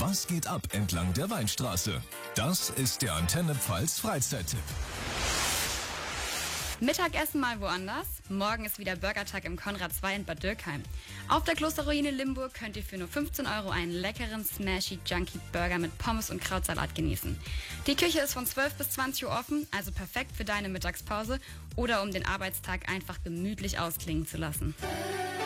Was geht ab entlang der Weinstraße? Das ist der Antenne Pfalz Freizeit-Tipp. Mittagessen mal woanders. Morgen ist wieder Burgertag im Konrad 2 in Bad Dürkheim. Auf der Klosterruine Limburg könnt ihr für nur 15 € einen leckeren Smashy Junkie Burger mit Pommes und Krautsalat genießen. Die Küche ist von 12 bis 20 Uhr offen, also perfekt für deine Mittagspause oder um den Arbeitstag einfach gemütlich ausklingen zu lassen.